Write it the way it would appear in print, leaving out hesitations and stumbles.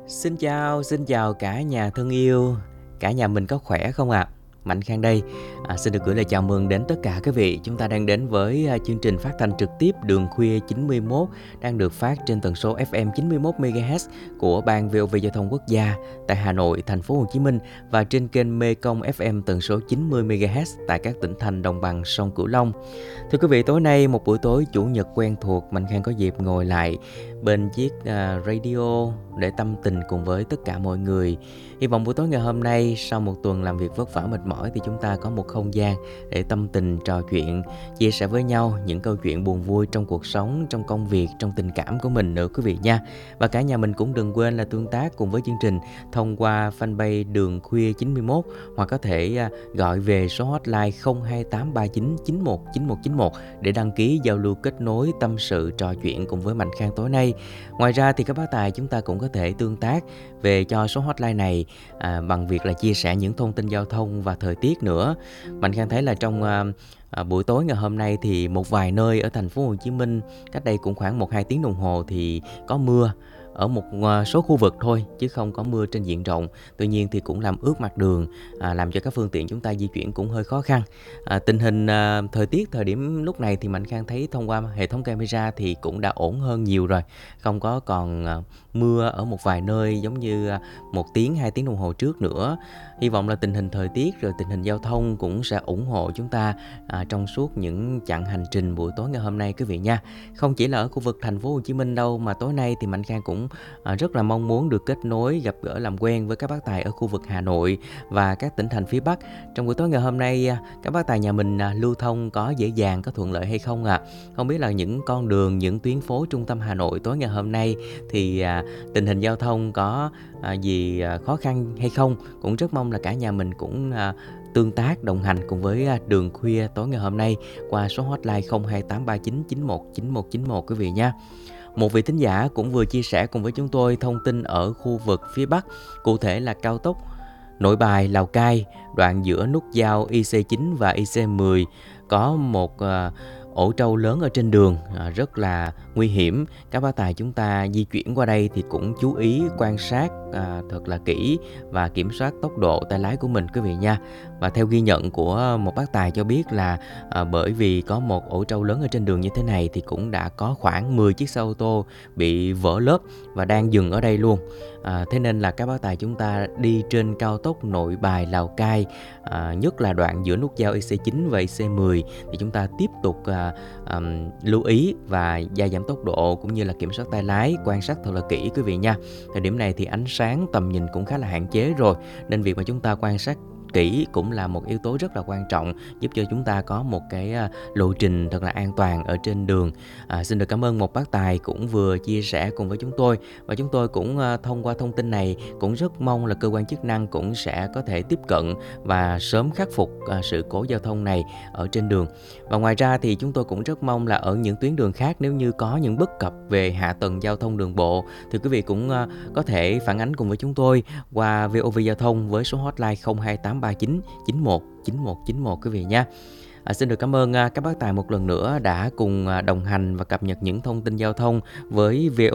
Xin chào cả nhà thân yêu, cả nhà mình có khỏe không ạ? Mạnh Khang đây, xin được gửi lời chào mừng đến tất cả quý vị. Chúng ta đang đến với chương trình phát thanh trực tiếp Đường Khuya 91 đang được phát trên tần số FM 91 MHz của Ban VOV Giao thông Quốc gia tại Hà Nội, thành phố Hồ Chí Minh và trên kênh Mekong FM tần số 90 MHz tại các tỉnh thành đồng bằng sông Cửu Long. Thưa quý vị, tối nay một buổi tối chủ nhật quen thuộc, Mạnh Khang có dịp ngồi lại bên chiếc radio để tâm tình cùng với tất cả mọi người. Hy vọng buổi tối ngày hôm nay sau một tuần làm việc vất vả mệt mỏi thì chúng ta có một không gian để tâm tình trò chuyện, chia sẻ với nhau những câu chuyện buồn vui trong cuộc sống, trong công việc, trong tình cảm của mình nữa quý vị nha. Và cả nhà mình cũng đừng quên là tương tác cùng với chương trình thông qua fanpage Đường Khuya 91 hoặc có thể gọi về số hotline 02839 919191 để đăng ký giao lưu kết nối tâm sự trò chuyện cùng với Mạnh Khang tối nay. Ngoài ra thì các bác tài chúng ta cũng có thể tương tác về cho số hotline này bằng việc là chia sẻ những thông tin giao thông và thời tiết nữa. Mạnh Khang thấy là trong buổi tối ngày hôm nay thì một vài nơi ở thành phố Hồ Chí Minh cách đây cũng khoảng 1-2 tiếng đồng hồ thì có mưa ở một số khu vực thôi chứ không có mưa trên diện rộng. Tuy nhiên thì cũng làm ướt mặt đường, làm cho các phương tiện chúng ta di chuyển cũng hơi khó khăn. Tình hình thời tiết thời điểm lúc này thì Mạnh Khang thấy thông qua hệ thống camera thì cũng đã ổn hơn nhiều rồi, không có còn mưa ở một vài nơi giống như 1 tiếng 2 tiếng đồng hồ trước nữa. Hy vọng là tình hình thời tiết rồi tình hình giao thông cũng sẽ ủng hộ chúng ta trong suốt những chặng hành trình buổi tối ngày hôm nay quý vị nha. Không chỉ là ở khu vực thành phố Hồ Chí Minh đâu mà tối nay thì Mạnh Khang cũng rất là mong muốn được kết nối, gặp gỡ, làm quen với các bác tài ở khu vực Hà Nội và các tỉnh thành phía Bắc. Trong buổi tối ngày hôm nay các bác tài nhà mình lưu thông có dễ dàng, có thuận lợi hay không ạ? Không biết là những con đường, những tuyến phố trung tâm Hà Nội tối ngày hôm nay thì tình hình giao thông có gì khó khăn hay không? Cũng rất mong là cả nhà mình cũng tương tác đồng hành cùng với Đường Khuya tối ngày hôm nay qua số hotline 02839 919191 quý vị nha. Một vị thính giả cũng vừa chia sẻ cùng với chúng tôi thông tin ở khu vực phía Bắc, cụ thể là cao tốc Nội Bài - Lào Cai, đoạn giữa nút giao IC9 và IC10 có một ổ trâu lớn ở trên đường, rất là nguy hiểm. Các bác tài chúng ta di chuyển qua đây thì cũng chú ý quan sát thật là kỹ và kiểm soát tốc độ tay lái của mình quý vị nha. Và theo ghi nhận của một bác tài cho biết là bởi vì có một ổ trâu lớn ở trên đường như thế này thì cũng đã có khoảng 10 chiếc xe ô tô bị vỡ lớp và đang dừng ở đây luôn. Thế nên là các bác tài chúng ta đi trên cao tốc Nội Bài - Lào Cai, nhất là đoạn giữa nút giao IC9 và IC10 thì chúng ta tiếp tục lưu ý và gia giảm tốc độ cũng như là kiểm soát tay lái, quan sát thật là kỹ quý vị nha. Thời điểm này thì ánh sáng tầm nhìn cũng khá là hạn chế rồi, nên việc mà chúng ta quan sát kỹ cũng là một yếu tố rất là quan trọng giúp cho chúng ta có một cái lộ trình thật là an toàn ở trên đường. Xin được cảm ơn một bác tài cũng vừa chia sẻ cùng với chúng tôi, và chúng tôi cũng thông qua thông tin này cũng rất mong là cơ quan chức năng cũng sẽ có thể tiếp cận và sớm khắc phục sự cố giao thông này ở trên đường. Và ngoài ra thì chúng tôi cũng rất mong là ở những tuyến đường khác nếu như có những bất cập về hạ tầng giao thông đường bộ thì quý vị cũng có thể phản ánh cùng với chúng tôi qua VOV Giao thông với số hotline 02839 919191 quý vị nha. Xin được cảm ơn các bác tài một lần nữa đã cùng đồng hành và cập nhật những thông tin giao thông với VOV